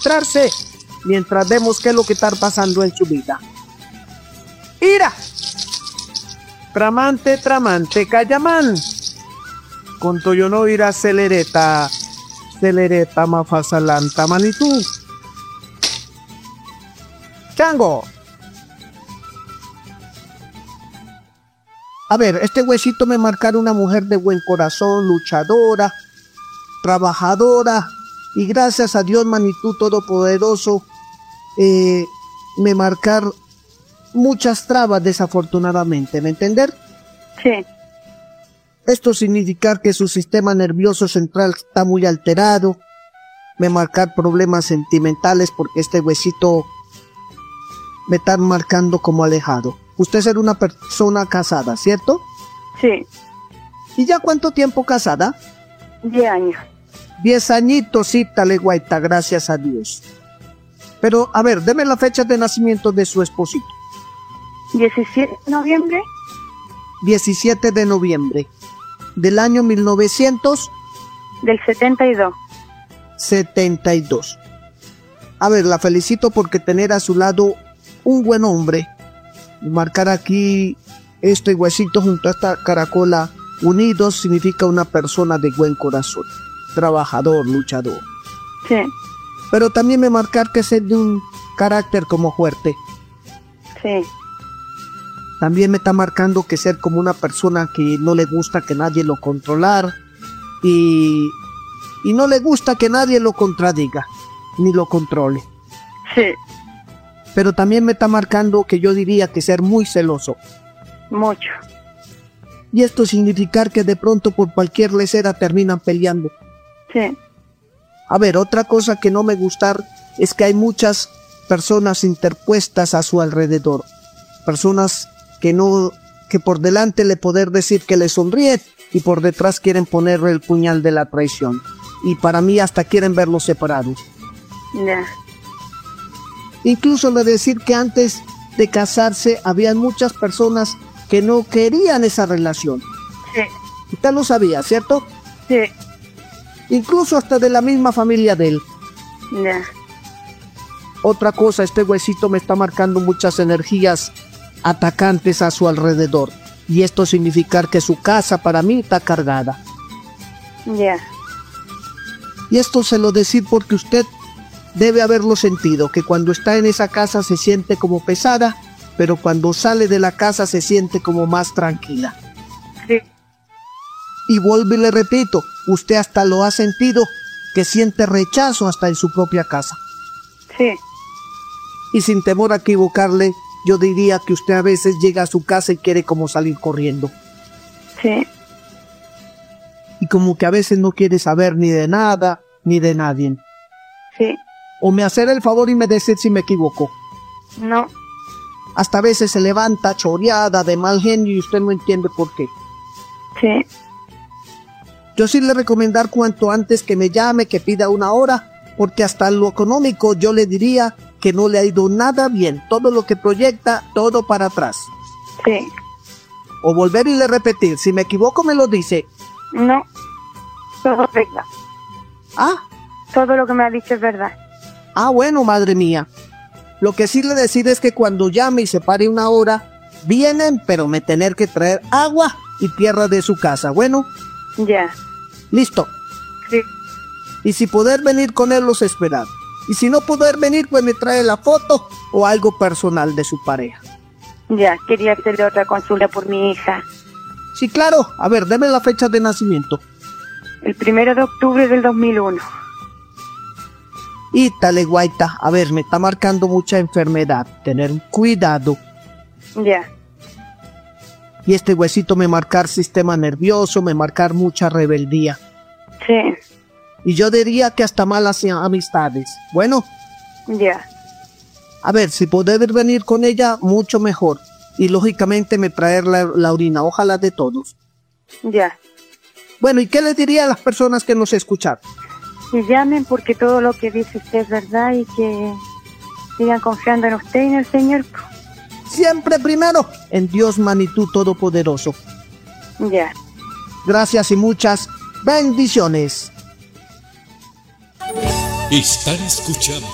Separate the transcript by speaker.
Speaker 1: distraerse mientras vemos qué es lo que está pasando en su vida. ¡Ira! Tramante, tramante, Cayamán. Con yo no ir a celereta mafasalanta manitú. Chango. A ver, este huesito me marca una mujer de buen corazón, luchadora, trabajadora, y gracias a Dios, Manitú Todopoderoso, me marcar muchas trabas desafortunadamente, ¿me entender?
Speaker 2: Sí.
Speaker 1: Esto significa que su sistema nervioso central está muy alterado, me marcar problemas sentimentales porque este huesito me está marcando como alejado. Usted es una persona casada, ¿cierto?
Speaker 2: Sí.
Speaker 1: ¿Y ya cuánto tiempo casada?
Speaker 2: 10 años.
Speaker 1: 10 añitos, sí, Taleguaita, gracias a Dios. Pero, a ver, deme la fecha de nacimiento de su esposito.
Speaker 2: 17 de noviembre.
Speaker 1: 17 de noviembre. Del año 1900.
Speaker 2: Del 72.
Speaker 1: 72. A ver, la felicito porque tener a su lado un buen hombre. Marcar aquí este huesito junto a esta caracola unidos significa una persona de buen corazón, trabajador, luchador.
Speaker 2: Sí.
Speaker 1: Pero también me marcar que es de un carácter como fuerte.
Speaker 2: Sí.
Speaker 1: También me está marcando que ser como una persona que no le gusta que nadie lo controlar y no le gusta que nadie lo contradiga ni lo controle.
Speaker 2: Sí.
Speaker 1: Pero también me está marcando que yo diría que ser muy celoso.
Speaker 2: Mucho.
Speaker 1: Y esto significa que de pronto por cualquier lesera terminan peleando.
Speaker 2: Sí.
Speaker 1: A ver, otra cosa que no me gusta es que hay muchas personas interpuestas a su alrededor. Personas que por delante le poder decir que le sonríen y por detrás quieren ponerle el puñal de la traición. Y para mí hasta quieren verlos separados.
Speaker 2: Ya.
Speaker 1: Incluso le decir que antes de casarse había muchas personas que no querían esa relación.
Speaker 2: Sí.
Speaker 1: Usted lo sabía, ¿cierto?
Speaker 2: Sí.
Speaker 1: Incluso hasta de la misma familia de él.
Speaker 2: Ya.
Speaker 1: Otra cosa, este huesito me está marcando muchas energías atacantes a su alrededor. Y esto significa que su casa para mí está cargada.
Speaker 2: Ya.
Speaker 1: Y esto se lo decir porque usted debe haberlo sentido, que cuando está en esa casa se siente como pesada, pero cuando sale de la casa se siente como más tranquila.
Speaker 2: Sí.
Speaker 1: Y vuelvo y le repito, usted hasta lo ha sentido, que siente rechazo hasta en su propia casa.
Speaker 2: Sí.
Speaker 1: Y sin temor a equivocarle, yo diría que usted a veces llega a su casa y quiere como salir corriendo.
Speaker 2: Sí.
Speaker 1: Y como que a veces no quiere saber ni de nada, ni de nadie.
Speaker 2: Sí.
Speaker 1: O me hacer el favor y me decir si me equivoco.
Speaker 2: No.
Speaker 1: Hasta a veces se levanta choreada, de mal genio y usted no entiende por qué.
Speaker 2: Sí.
Speaker 1: Yo sí le recomendar cuanto antes que me llame, que pida una hora, porque hasta lo económico yo le diría que no le ha ido nada bien. Todo lo que proyecta, todo para atrás.
Speaker 2: Sí.
Speaker 1: O volver y le repetir, si me equivoco me lo dice.
Speaker 2: No. Todo es verdad.
Speaker 1: Ah,
Speaker 2: Todo lo que me ha dicho es verdad.
Speaker 1: bueno, madre mía. Lo que sí le decir es que cuando llame y se pare una hora, vienen, pero me tener que traer agua y tierra de su casa. Bueno,
Speaker 2: Ya.
Speaker 1: listo.
Speaker 2: Sí.
Speaker 1: Y si poder venir con él, los esperar. Y si no poder venir, pues me trae la foto o algo personal de su pareja.
Speaker 2: Ya. Quería hacerle otra consulta por mi hija.
Speaker 1: Sí, claro. A ver, deme la fecha de nacimiento.
Speaker 2: El 1 de octubre del 2001.
Speaker 1: Y Taleguaita, a ver, me está marcando mucha enfermedad. Tener cuidado.
Speaker 2: Ya.
Speaker 1: Y este huesito me marcar sistema nervioso, me marcar mucha rebeldía.
Speaker 2: Sí.
Speaker 1: Y yo diría que hasta malas amistades. Bueno,
Speaker 2: Ya.
Speaker 1: a ver, si poder venir con ella, mucho mejor. Y lógicamente me traer la orina, ojalá de todos.
Speaker 2: Ya.
Speaker 1: Bueno, ¿y qué le diría a las personas que nos escuchan?
Speaker 2: Que llamen porque todo lo que dice usted es verdad y que sigan confiando en usted y en el Señor.
Speaker 1: Siempre primero en Dios Manitú Todopoderoso.
Speaker 2: Ya.
Speaker 1: Gracias y muchas bendiciones.
Speaker 3: Están escuchando